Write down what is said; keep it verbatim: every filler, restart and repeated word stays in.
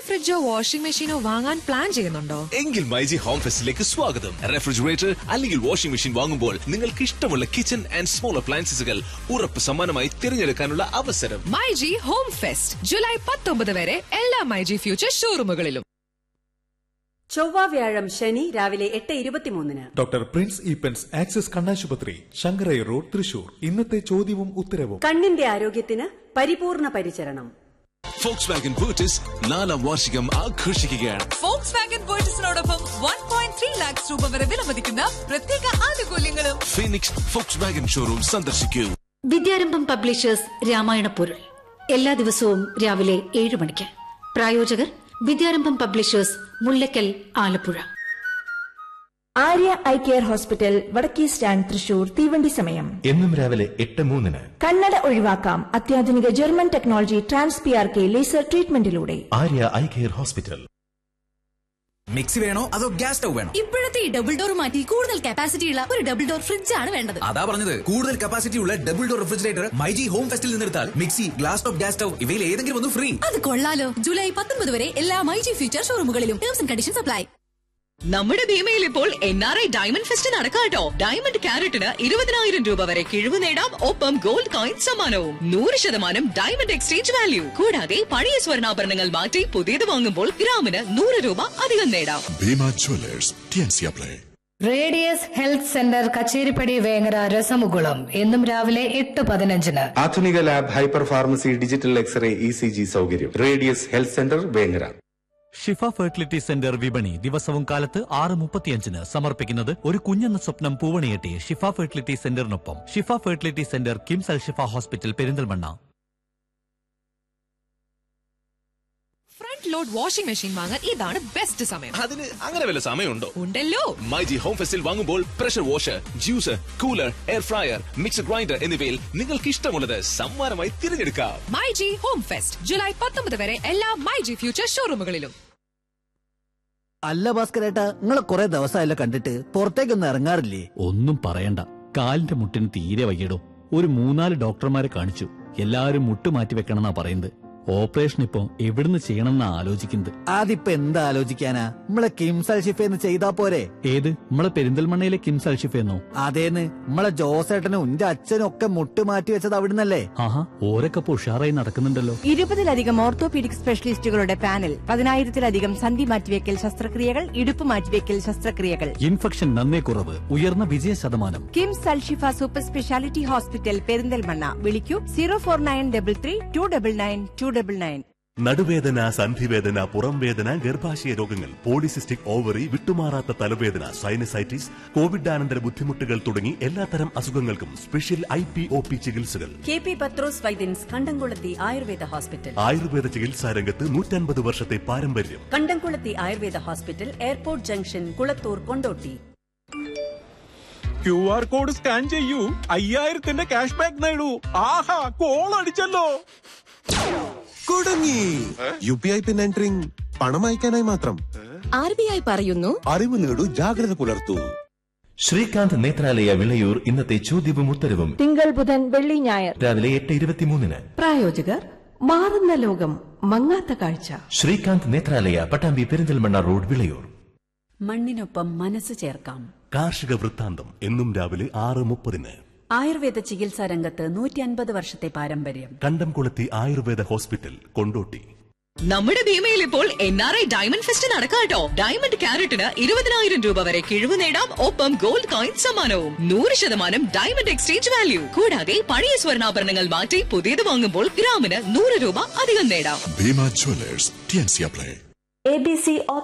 ഫ്രിഡ്ജോ washing മെഷീനോ വാങ്ങാൻ plan ചെയ്യുന്നുണ്ടോ? എങ്കിൽ മൈജി ഹോം ഫെസ്റ്റിലേക്ക് സ്വാഗതം. റെഫ്രിജറേറ്റർ അല്ലെങ്കിൽ വാഷിംഗ് മെഷീൻ വാങ്ങുമ്പോൾ നിങ്ങൾക്ക് ഇഷ്ടമുള്ള കിച്ചൺ ആൻഡ് സ്മോൾ അപ്ലയൻസസുകൾ ഉറപ്പ് സമ്മാനമായി തിരഞ്ഞെടുക്കാനുള്ള അവസരം. മൈജി ഹോം ഫെസ്റ്റ് ജൂലൈ പത്തൊമ്പത് വരെ എല്ലാ മൈജി ഫ്യൂച്ചർ ഷോറൂമുകളിലും. ചൊവ്വ വ്യാഴം ശനി രാവിലെ എട്ട് ഇരുപത്തിമൂന്നിന് ഡോക്ടർ പ്രിൻസ് ഈപ്പൻസ് ആക്സിസ് കണ്ണാശുപത്രി, ശങ്കരൈ റോഡ്, തൃശൂർ. ഇന്നത്തെ ചോദ്യവും ഉത്തരവും. കണ്ണിന്റെ ആരോഗ്യത്തിന് പരിപൂർണ പരിചരണം. ഫോക്സ്വാഗൻ ബൂട്ടിസ് നാലാം വാർഷികം ആഘോഷിക്കുകയാണ്. Volkswagen ബൂട്ടിസിനോടൊപ്പം one point three lakhs രൂപ വരെ വിലമതിക്കുന്ന പ്രത്യേക ആനുകൂല്യങ്ങളും. ഫീനിക്സ് ഫോക്സ്വാഗൻ ഷോറൂം സന്ദർശിക്കൂ. വിദ്യാരംഭം പബ്ലിഷേഴ്സ് രാമായണ പൊരുൾ എല്ലാ ദിവസവും രാവിലെ ഏഴ് മണിക്ക്. പ്രായോജകർ വിദ്യാരംഭം publishers, Mullakkal, Alappuzha. Arya eye care hospital, വടക്കേ സ്റ്റാൻഡ്, തൃശൂർ. തീവണ്ടി സമയം എന്നും രാവിലെ എട്ട് മൂന്നിന്. കണ്ണട ഒഴിവാക്കാം അത്യാധുനിക German technology trans P R K laser ട്രീറ്റ്മെന്റിലൂടെ. Arya eye care hospital. Mixie വേണോ അതോ ഗ്യാസ് സ്റ്റൗ വേണോ? ഇപ്പോഴത്തെ ഈ ഡബിൾ ഡോർ മാറ്റി കൂടുതൽ കപ്പാസിറ്റി ഉള്ള ഒരു ഡബിൾ ഡോർ ഫ്രിഡ്ജ് ആണ് വേണ്ടത്. അതാ പറഞ്ഞത്, കൂടുതൽ കപ്പാസിറ്റി ഉള്ള double door refrigerator myG home ഫെസ്റ്റിൽ നിന്നെടുത്താൽ mixie, glass top, gas stove ഇവയിൽ ഏതെങ്കിലും ഒന്ന് ഫ്രീ. അത് കൊള്ളാലോ. ജൂലൈ പത്തൊൻപത് വരെ എല്ലാ myG future ഷോറൂമുകളിലും. Terms and conditions apply. നമ്മുടെ ഭീമയിൽ ഇപ്പോൾ N R I diamond fest നടക്കാട്ടോ. Diamond ക്യാരറ്റിന് ഇരുപതിനായിരം രൂപ വരെ കിഴിവ് നേടാം. ഒപ്പം ഗോൾഡ് കോയിൻ സമ്മാനവും. നൂറ് ശതമാനം ഡയമണ്ട് എക്സ്ചേഞ്ച് വാല്യൂ. കൂടാതെ പഴയ സ്വർണ്ണാഭരണങ്ങൾ മാറ്റി പുതിയത് വാങ്ങുമ്പോൾ ഗ്രാമിന് നൂറ് രൂപ അധികം നേടാം. Bhima Jewellers, T N C apply. Radius health centre, Kacheripadi, Vengara, രസമുകുളം. എന്നും രാവിലെ എട്ട് പതിനഞ്ചിന്. ആധുനിക lab, hyper pharmacy, digital x-ray, E C G സൗകര്യം. Radius health centre, Vengara. ഷിഫ ഫെർട്ടിലിറ്റി സെന്റർ വിപണി ദിവസവും കാലത്ത് ആറ് മുപ്പത്തിയഞ്ചിന് സമർപ്പിക്കുന്നത് ഒരു കുഞ്ഞെന്ന സ്വപ്നം പൂവണിയെട്ടി ഷിഫ ഫെർട്ടിലിറ്റി സെന്ററിനൊപ്പം. ഷിഫ ഫെർട്ടിലിറ്റി സെന്റർ, കിംസ് അൽ ഷിഫ hospital, Perinthalmanna. Front load washing machine വാങ്ങാൻ ഇതാണ് ബെസ്റ്റ് സമയം. അതിന് അങ്ങനെ വല്ല സമയമുണ്ടോ? ഉണ്ടല്ലോ. മൈജി ഹോം ഫെസ്റ്റിൽ വാങ്ങുമ്പോൾ pressure washer, juicer, cooler, air fryer, mixer grinder എന്നിവയിൽ നിങ്ങൾക്ക് ഇഷ്ടമുള്ളത് സമ്മാനമായി തിരഞ്ഞെടുക്കാം. മൈജി ഹോം ഫെസ്റ്റ് ജൂലൈ പത്തൊമ്പത് വരെ എല്ലാ മൈജി ഫ്യൂച്ചർ ഷോറൂമുകളിലും. അല്ല ഭാസ്കരേട്ടാ, നിങ്ങളെ കുറെ ദിവസമായല്ലോ കണ്ടിട്ട്, പുറത്തേക്കൊന്നും ഇറങ്ങാറില്ലേ? ഒന്നും പറയണ്ട, കാലിന്റെ മുട്ടിന് തീരെ വയ്യടോ. ഒരു മൂന്നാല് ഡോക്ടർമാരെ കാണിച്ചു. എല്ലാവരും മുട്ട് മാറ്റി വെക്കണമെന്നാ പറയുന്നത്. ഓപ്പറേഷൻ ഇപ്പൊ എവിടുന്ന് ചെയ്യണമെന്നാ ആലോചിക്കുന്നത്. അതിപ്പോ എന്താ ആലോചിക്കാനാ, നമ്മളെ കിംസ് അൽ ഷിഫേന്ന് ചെയ്താ പോരെ? ഏത്, നമ്മളെ പെരിന്തൽമണ്ണയിലെ കിംസ് അൽ ഷിഫേന്നോ? അതേന്ന്, നമ്മളെ ജോസേട്ടനും എന്റെ അച്ഛനും ഒക്കെ മുട്ട് മാറ്റി വെച്ചത് അവിടുന്നല്ലേ? ആഹാ, ഓരൊക്കെ ഉഷാറായി നടക്കുന്നുണ്ടല്ലോ. ഇരുപതിലധികം ഓർത്തോപീഡിക് സ്പെഷ്യലിസ്റ്റുകളുടെ പാനൽ, പതിനായിരത്തിലധികം സന്ധി മാറ്റിവെക്കൽ ശസ്ത്രക്രിയകൾ, ഇടുപ്പ് മാറ്റിവെക്കൽ ശസ്ത്രക്രിയകൾ. ഇൻഫെക്ഷൻ നന്നേ കുറവ്, ഉയർന്ന വിജയ ശതമാനം. കിംസ് അൽ ഷിഫ സൂപ്പർ സ്പെഷ്യാലിറ്റി ഹോസ്പിറ്റൽ, പെരിന്തൽമണ്ണ. വിളിക്കൂ zero four nine double three to double nine to double nine. നടുവേദന, സന്ധിവേദന, പുറം വേദന, ഗർഭാശയ രോഗങ്ങൾ, പോളിസിസ്റ്റിക് ഓവറി, വിട്ടുമാറാത്ത തലവേദന, സൈനസൈറ്റിസ്, കോവിഡാനന്തര ബുദ്ധിമുട്ടുകൾ തുടങ്ങി എല്ലാത്തരം അസുഖങ്ങൾക്കും special I P O P ചികിത്സകൾ. കെ പി പത്രോസ് വൈദ്യൻസ്, കണ്ടംകുളത്തി ആയുർവേദ ഹോസ്പിറ്റൽ. ആയുർവേദ ചികിത്സാ രംഗത്ത് നൂറ്റൻപത് വർഷത്തെ പാരമ്പര്യം. കണ്ടംകുളത്തി Ayurveda hospital, airport junction, Kulathur, Kondotty. Q R code scan ചെയ്യൂ, അയ്യായിരത്തിന്റെ ക്യാഷ് ബാക്ക് നേടൂ. ആഹാ, കോൾ അടിച്ചല്ലോ. കുടുങ്ങി. U P I pin entering പണം അയക്കാനായി മാത്രം. ആർ ബി ഐ പറയുന്നു, അറിവ് നേടൂ, ജാഗ്രത പുലർത്തൂ. ശ്രീകാന്ത് നേത്രാലയ, വിളയൂർ. ഇന്നത്തെ ചോദ്യവും ഉത്തരവും തിങ്കൾ, ബുധൻ, വെള്ളി, ഞായർ രാവിലെ എട്ട് ഇരുപത്തിമൂന്നിന്. പ്രായോജകർ മാറുന്ന ലോകം, മങ്ങാത്ത കാഴ്ച. ശ്രീകാന്ത് നേത്രാലയ, പട്ടാമ്പി, പെരിന്തൽമണ്ണ റോഡ്, വിളയൂർ. മണ്ണിനൊപ്പം മനസ്സ് ചേർക്കാം. കാർഷിക വൃത്താന്തം എന്നും രാവിലെ ആറ് മുപ്പതിന്. ആയുർവേദ ചികിത്സാ രംഗത്ത് നൂറ്റി അൻപത് വർഷത്തെ പാരമ്പര്യം. കണ്ടംകുളത്തി ആയുർവേദ ഹോസ്പിറ്റൽ, കൊണ്ടോട്ടി. നമ്മുടെ ഭീമയിൽ ഇപ്പോൾ N R I diamond fest നടക്കാട്ടോ. Diamond ക്യാരറ്റിന് ഇരുപതിനായിരം രൂപ വരെ കിഴിവ് നേടാം. ഒപ്പം ഗോൾഡ് കോയിൻ സമ്മാനവും. നൂറ് ശതമാനം ഡയമണ്ട് എക്സ്ചേഞ്ച് വാല്യൂ. കൂടാതെ പഴയ സ്വർണ്ണാഭരണങ്ങൾ മാറ്റി പുതിയത് വാങ്ങുമ്പോൾ ഗ്രാമിന് നൂറ് രൂപ അധികം നേടാം. Bhima Jewellers, T N C apply. A B C